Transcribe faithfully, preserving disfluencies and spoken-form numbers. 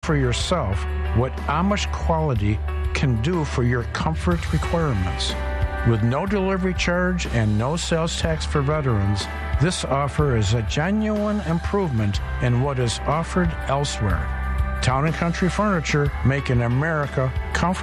for yourself what Amish quality can do for your comfort requirements. With no delivery charge and no sales tax for veterans, this offer is a genuine improvement in what is offered elsewhere. Town and Country Furniture, making America comfortable.